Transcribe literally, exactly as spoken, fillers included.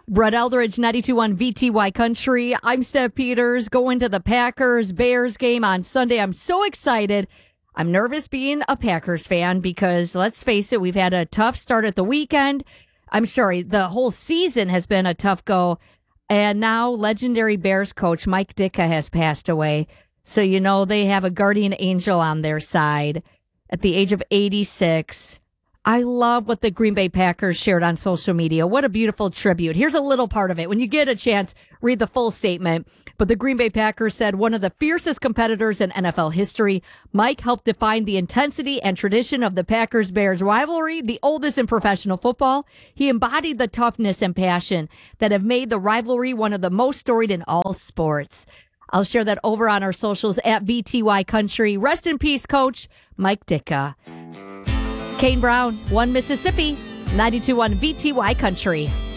Brett Eldridge, ninety-two point one V T Y Country. I'm Steph Peters, going to the Packers-Bears game on Sunday. I'm so excited. I'm nervous being a Packers fan because, let's face it, we've had a tough start at the weekend. I'm sorry, the whole season has been a tough go. And now legendary Bears coach Mike Ditka has passed away. So, you know, they have a guardian angel on their side at the age of eighty-six. I love what the Green Bay Packers shared on social media. What a beautiful tribute. Here's a little part of it. When you get a chance, read the full statement. But the Green Bay Packers said, one of the fiercest competitors in N F L history, Mike helped define the intensity and tradition of the Packers-Bears rivalry, the oldest in professional football. He embodied the toughness and passion that have made the rivalry one of the most storied in all sports. I'll share that over on our socials at V T Y Country. Rest in peace, Coach Mike Ditka. Kane Brown, One Mississippi, ninety-two point one V T Y Country.